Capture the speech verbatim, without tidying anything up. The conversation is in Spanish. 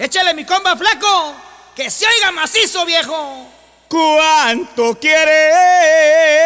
Échale mi comba flaco, que se oiga macizo, viejo. ¿Cuánto quieres